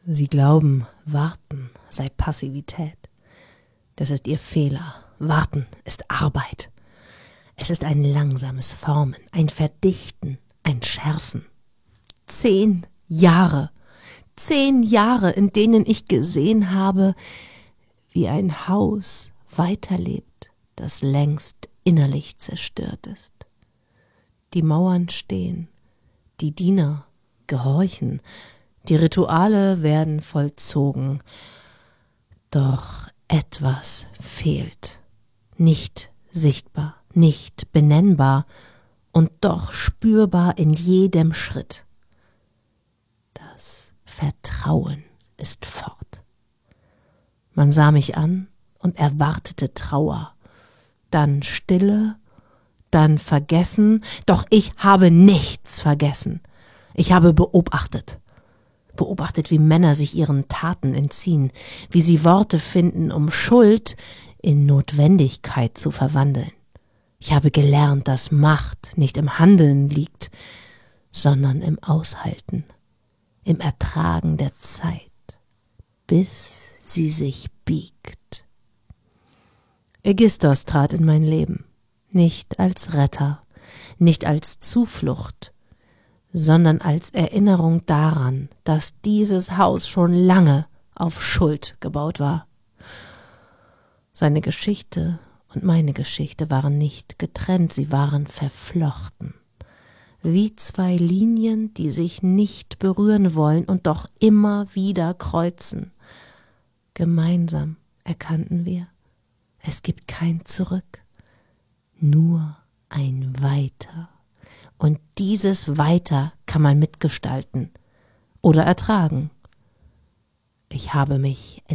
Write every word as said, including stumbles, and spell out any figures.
Sie glauben, Warten sei Passivität. Das ist Ihr Fehler. Warten ist Arbeit. Es ist ein langsames Formen, ein Verdichten, ein Schärfen. Zehn Jahre, zehn Jahre, in denen ich gesehen habe, wie ein Haus weiterlebt, das längst innerlich zerstört ist. Die Mauern stehen, die Diener gehorchen, die Rituale werden vollzogen, doch etwas fehlt, nicht sichtbar, nicht benennbar und doch spürbar in jedem Schritt. Das Vertrauen ist fort. Man sah mich an und erwartete Trauer, dann Stille, dann Vergessen, doch ich habe nichts vergessen. Ich habe beobachtet. Beobachtet, wie Männer sich ihren Taten entziehen, wie sie Worte finden, um Schuld in Notwendigkeit zu verwandeln. Ich habe gelernt, dass Macht nicht im Handeln liegt, sondern im Aushalten, im Ertragen der Zeit, bis sie sich biegt. Ägisthos trat in mein Leben, nicht als Retter, nicht als Zuflucht, sondern als Erinnerung daran, dass dieses Haus schon lange auf Schuld gebaut war. Seine Geschichte und meine Geschichte waren nicht getrennt, sie waren verflochten, wie zwei Linien, die sich nicht berühren wollen und doch immer wieder kreuzen. Gemeinsam erkannten wir, es gibt kein Zurück, nur ein Weiter. Und dieses Weiter kann man mitgestalten oder ertragen. Ich habe mich